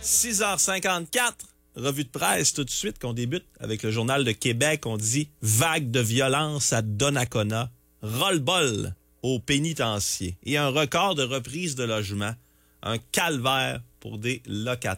6h54, revue de presse tout de suite qu'on débute avec le Journal de Québec. On dit « Vague de violence à Donnacona, roll-ball au pénitencier et un record de reprise de logement, un calvaire pour des locataires. »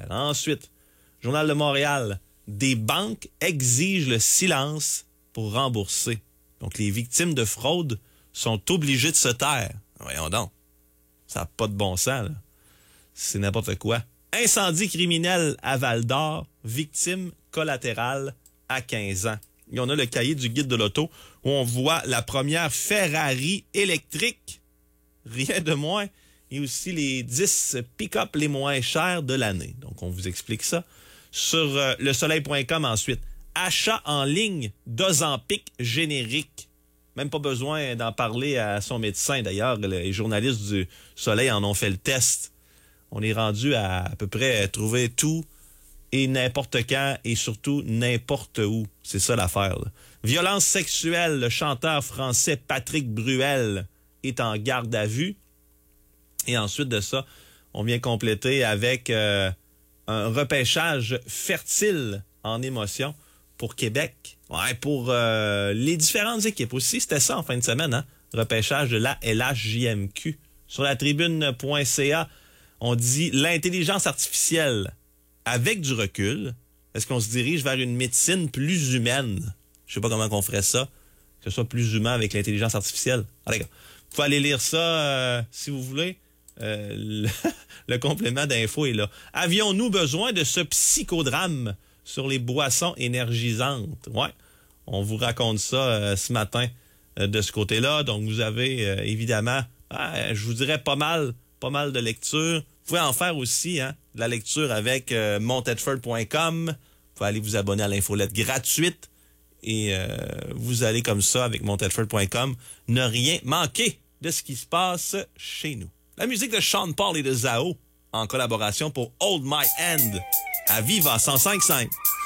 Ensuite, Journal de Montréal, des banques exigent le silence pour rembourser. Donc, les victimes de fraude sont obligées de se taire. Voyons donc, ça n'a pas de bon sens, là. C'est n'importe quoi. Incendie criminel à Val-d'Or, victime collatérale à 15 ans. Et on a le cahier du guide de l'auto où on voit la première Ferrari électrique, rien de moins, et aussi les 10 pick-up les moins chers de l'année. Donc, on vous explique ça. Sur lesoleil.com ensuite, achat en ligne d'Ozempic générique. Même pas besoin d'en parler à son médecin. D'ailleurs, les journalistes du Soleil en ont fait le test. On est rendu à peu près trouver tout et n'importe quand et surtout n'importe où. C'est ça l'affaire, là. Violence sexuelle, le chanteur français Patrick Bruel est en garde à vue. Et ensuite de ça, on vient compléter avec un repêchage fertile en émotion pour Québec. Ouais, pour les différentes équipes aussi. C'était ça en fin de semaine, hein? Repêchage de la LHJMQ. Sur la tribune.ca, on dit l'intelligence artificielle avec du recul. Est-ce qu'on se dirige vers une médecine plus humaine? Je sais pas comment on ferait ça, que ce soit plus humain avec l'intelligence artificielle. Allez, vous pouvez aller lire ça si vous voulez. Le complément d'info est là. Avions-nous besoin de ce psychodrame sur les boissons énergisantes? Ouais, on vous raconte ça ce matin de ce côté-là. Donc, vous avez évidemment, je vous dirais pas mal de lecture. Vous pouvez en faire aussi, hein, de la lecture avec montedford.com. Vous pouvez aller vous abonner à l'infolette gratuite et vous allez comme ça avec montedford.com ne rien manquer de ce qui se passe chez nous. La musique de Sean Paul et de Zao en collaboration pour Hold My Hand à Viva 105.5.